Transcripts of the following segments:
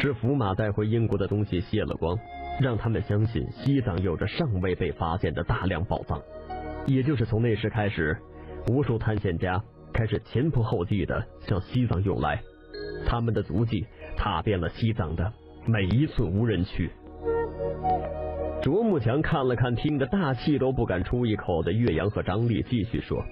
使福马带回英国的东西泄了光，让他们相信西藏有着尚未被发现的大量宝藏。也就是从那时开始，无数探险家开始前仆后继地向西藏涌来，他们的足迹踏遍了西藏的每一寸无人区。卓木强看了看听得大气都不敢出一口的岳阳和张力，继续说，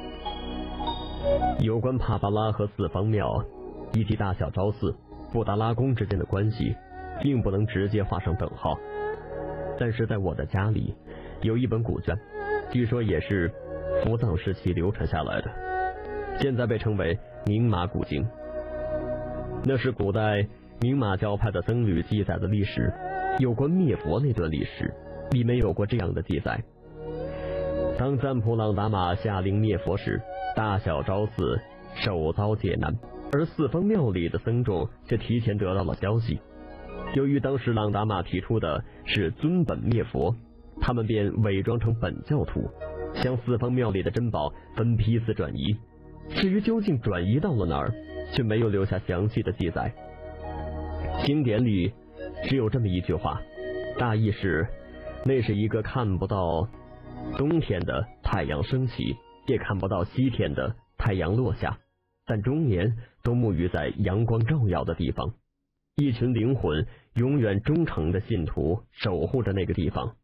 有关帕巴拉和四方庙以及大小昭寺、布达拉宫之间的关系并不能直接画上等号，但是在我的家里有一本古卷，据说也是扶藏时期流传下来的，现在被称为宁玛古经。那是古代宁玛教派的僧侣记载的历史，有关灭佛那段历史里面有过这样的记载：当赞普朗达玛下令灭佛时，大小昭寺首遭劫难，而四方庙里的僧众却提前得到了消息。由于当时朗达玛提出的是尊本灭佛，他们便伪装成本教徒，将四方庙里的珍宝分批次转移。至于究竟转移到了哪儿，却没有留下详细的记载。经典里只有这么一句话，大意是那是一个看不到冬天的太阳升起，也看不到西天的太阳落下，但终年都沐浴在阳光照耀的地方。一群灵魂永远忠诚的信徒守护着那个地方。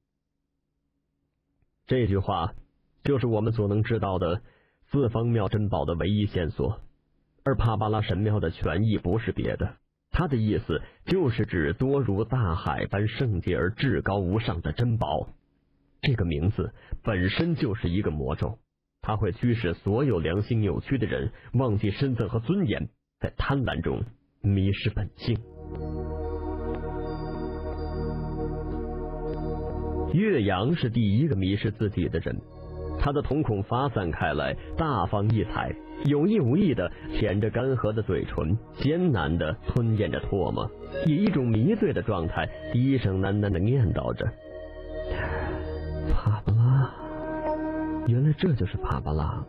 这句话就是我们所能知道的四方庙珍宝的唯一线索。而帕巴拉神庙的全意不是别的，它的意思就是指多如大海般圣洁而至高无上的珍宝。这个名字本身就是一个魔咒，它会驱使所有良心扭曲的人忘记身份和尊严，在贪婪中迷失本性。岳阳是第一个迷失自己的人，他的瞳孔发散开来，大放异彩，有意无意地舔着干涸的嘴唇，艰难地吞咽着唾沫，以一种迷醉的状态低声喃喃地念叨着：帕巴拉，原来这就是帕巴拉，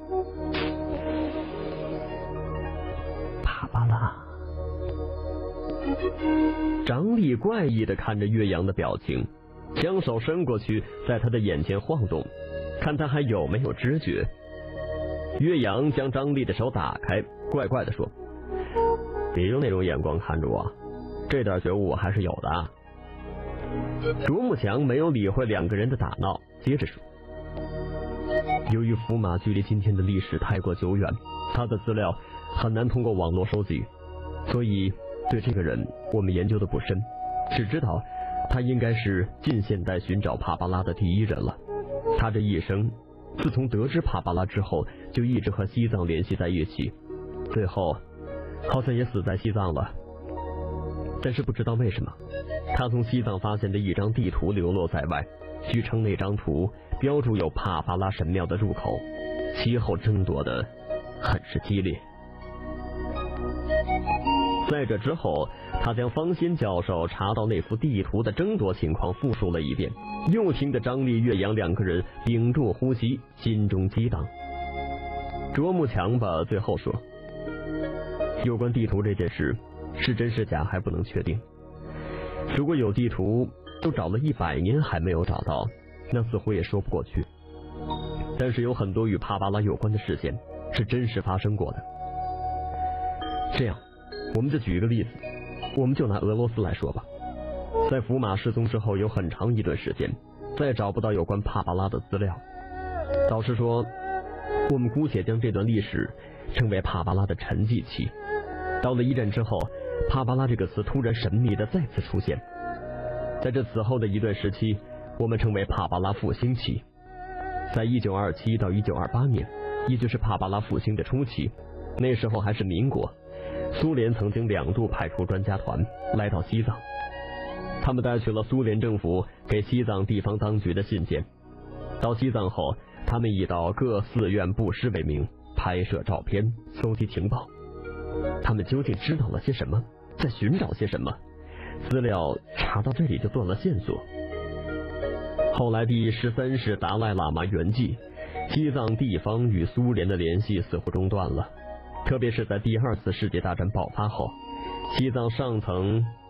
帕巴拉。张力怪异地看着岳阳的表情，将手伸过去，在他的眼前晃动，看他还有没有知觉。岳阳将张力的手打开，怪怪地说：别用那种眼光看着我，这点觉悟我还是有的啊。卓木强没有理会两个人的打闹，接着说：由于福马距离今天的历史太过久远，他的资料很难通过网络收集，所以对这个人我们研究的不深，只知道他应该是近现代寻找帕巴拉的第一人了。他这一生自从得知帕巴拉之后，就一直和西藏联系在一起，最后好像也死在西藏了。但是不知道为什么，他从西藏发现的一张地图流落在外，据称那张图标注有帕巴拉神庙的入口，其后争夺的很是激烈。在这之后，他将方先教授查到那幅地图的争夺情况复述了一遍，又听得张力、岳阳两个人屏住呼吸，心中激荡。卓木强吧最后说：有关地图这件事是真是假还不能确定，如果有地图都找了100年还没有找到，那似乎也说不过去。但是有很多与帕巴拉有关的事件是真实发生过的。这样我们就举一个例子，我们就拿俄罗斯来说吧。在福马失踪之后有很长一段时间再找不到有关帕巴拉的资料，导师说我们姑且将这段历史称为帕巴拉的沉寂期。到了一战之后，帕巴拉这个词突然神秘的再次出现，在这此后的一段时期我们称为帕巴拉复兴期。在1927到1928年，也就是帕巴拉复兴的初期，那时候还是民国，苏联曾经2度派出专家团来到西藏，他们带去了苏联政府给西藏地方当局的信件。到西藏后，他们以到各寺院布施为名，拍摄照片，搜集情报。他们究竟知道了些什么，在寻找些什么？资料查到这里就断了线索。后来第13世达赖喇嘛圆寂，西藏地方与苏联的联系似乎中断了，特别是在第2次世界大战爆发后，西藏上层